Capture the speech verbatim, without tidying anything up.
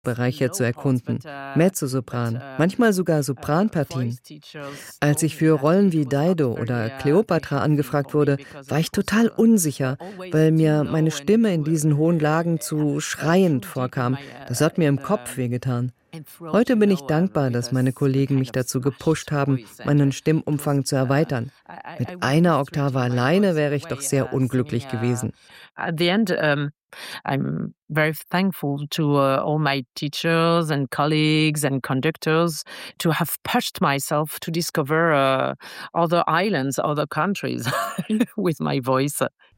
Bereiche zu erkunden, Mezzosopran, manchmal sogar Sopranpartien. Als ich für Rollen wie Dido oder Kleopatra angefragt wurde, war ich total unsicher, weil mir meine Stimme in diesen hohen Lagen zu schreiend vorkam. Das hat mir im Kopf wehgetan. Heute bin ich dankbar, dass meine Kollegen mich dazu gepusht haben, meinen Stimmumfang zu erweitern. Mit einer Oktave alleine wäre ich doch sehr unglücklich gewesen. At the end, um, I'm very thankful to uh, all my teachers and colleagues and conductors to have pushed myself to discover uh, other islands, other countries with my voice.